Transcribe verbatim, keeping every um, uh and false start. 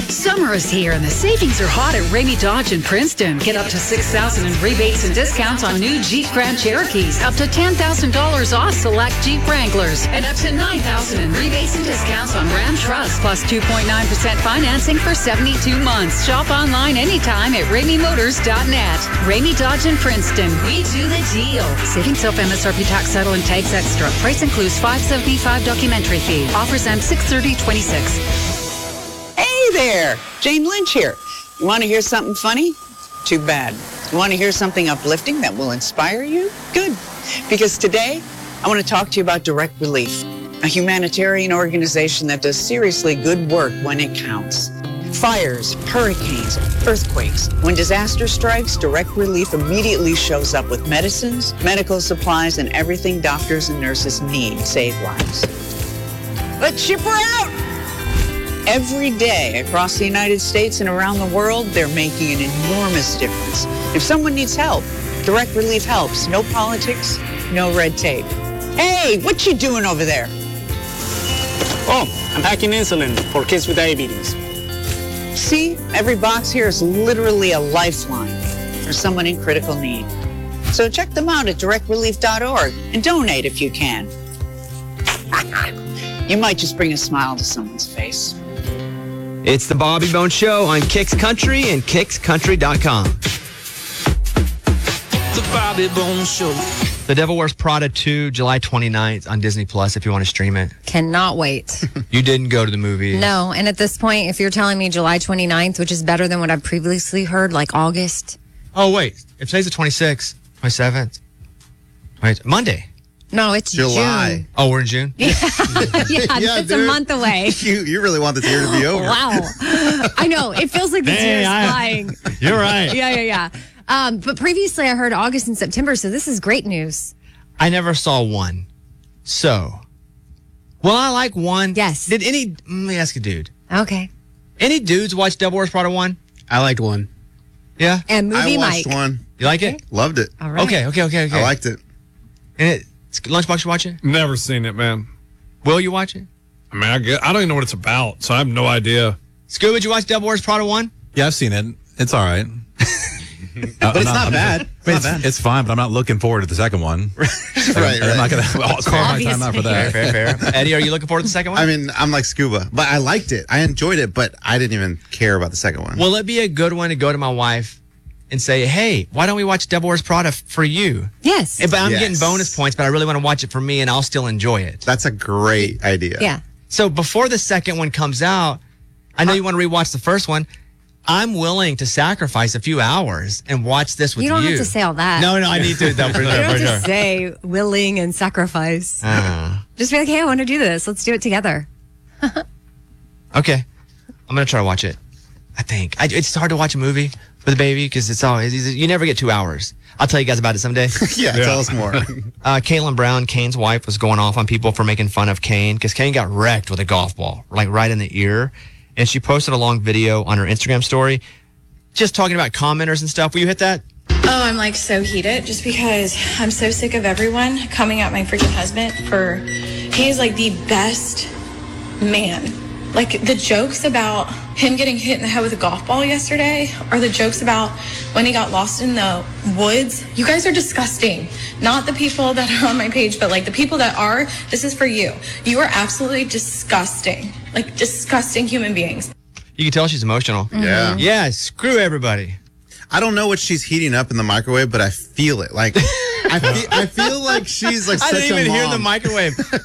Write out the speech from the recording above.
Summer is here and the savings are hot at Ramey Dodge in Princeton. Get up to six thousand dollars in rebates and discounts on new Jeep Grand Cherokees, up to ten thousand dollars off select Jeep Wranglers, and up to nine thousand dollars in rebates and discounts on Ram Trust, plus two point nine percent financing for seventy-two months. Shop online anytime at ramey motors dot net. Ramey Dodge in Princeton. We do the deal. Savings self M S R P tax settle and tags extra. Price includes five dollars and seventy-five cents documentary fee. Offers end six thirty twenty-six. Hey there, Jane Lynch here. You want to hear something funny? Too bad. You want to hear something uplifting that will inspire you? Good. Because today, I want to talk to you about Direct Relief, a humanitarian organization that does seriously good work when it counts. Fires, hurricanes, earthquakes. When disaster strikes, Direct Relief immediately shows up with medicines, medical supplies, and everything doctors and nurses need to save lives. Let's ship her out! Every day across the United States and around the world, they're making an enormous difference. If someone needs help, Direct Relief helps. No politics, no red tape. Hey, what you doing over there? Oh, I'm packing insulin for kids with diabetes. See, every box here is literally a lifeline for someone in critical need. So check them out at direct relief dot org and donate if you can. You might just bring a smile to someone's face. It's the Bobby Bones Show on Kicks Country and kicks country dot com. The Bobby Bones Show. The Devil Wears Prada two, July twenty-ninth on Disney Plus if you want to stream it. Cannot wait. You didn't go to the movie. No, and at this point, if you're telling me July twenty-ninth, which is better than what I've previously heard, like August. Oh, wait. If today's the twenty-sixth, twenty-seventh. Wait, Monday. No, it's July. June. Oh, we're in June? Yeah, yeah it's dude. a month away. You, you really want this year to be over. Wow. I know. It feels like this Dang, year is I, flying. You're right. Yeah, yeah, yeah. Um, but previously I heard August and September, so this is great news. I never saw one. So, well, I like one. Yes. Did any, let me ask a dude. Okay. Any dudes watch Devil Wears Prada one? I liked one. Yeah? And movie I watched Mike. one. You like it? Loved it. All right. Okay, okay, okay, okay. I liked it. And it, Lunchbox, you watch it? Never seen it, man. Will you watch it? I mean, I, get, I don't even know what it's about, so I have no idea. Scuba, did you watch Devil Wears Prada one? Yeah, I've seen it. It's all right. But it's not, not bad. It's, I mean, not bad. It's fine, but I'm not looking forward to the second one. right, right. I'm not going to call my time out for that. Fair, fair, fair. Eddie, are you looking forward to the second one? I mean, I'm like Scuba, but I liked it. I enjoyed it, but I didn't even care about the second one. Will it be a good one to go to my wife and say, hey, why don't we watch Devil Wears Prada for you? Yes. But I'm Yes. getting bonus points, but I really want to watch it for me, and I'll still enjoy it. That's a great idea. Yeah. So before the second one comes out, I know you want to rewatch the first one. I'm willing to sacrifice a few hours and watch this with you. You don't have to say all that. No, no, I need to. No, for You sure, don't for have to sure. say willing and sacrifice. Uh, Just be like, hey, I want to do this. Let's do it together. okay. I'm going to try to watch it. I think. I, it's hard to watch a movie with a baby because it's always, you never get two hours. I'll tell you guys about it someday. yeah, Yeah. tell us more. Uh, Caitlin Brown, Kane's wife, was going off on people for making fun of Kane because Kane got wrecked with a golf ball, like right in the ear. And she posted a long video on her Instagram story just talking about commenters and stuff. Will you hit that? Oh, I'm like so heated just because I'm so sick of everyone coming at my freaking husband for, he is like the best man. Like the jokes about him getting hit in the head with a golf ball yesterday, or the jokes about when he got lost in the woods. You guys are disgusting. Not the people that are on my page, but like the people that are, this is for you. You are absolutely disgusting. Like disgusting human beings. You can tell she's emotional. Yeah. Yeah, screw everybody. I don't know what she's heating up in the microwave, but I feel it. Like, I feel, I feel like she's like I such didn't a even mom. hear the microwave.